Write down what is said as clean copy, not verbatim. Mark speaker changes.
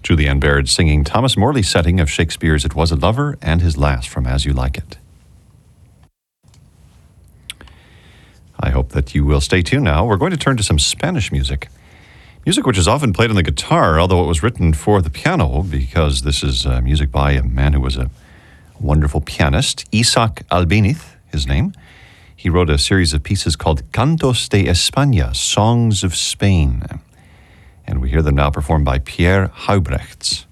Speaker 1: Julianne Baird singing Thomas Morley's setting of Shakespeare's It Was a Lover and His Last from As You Like It. I hope that you will stay tuned now. We're going to turn to some Spanish music. Music which is often played on the guitar, although it was written for the piano, because this is music by a man who was a wonderful pianist, Isaac Albéniz, his name. He wrote a series of pieces called Cantos de España, Songs of Spain. And we hear them now performed by Pierre Huybrechts.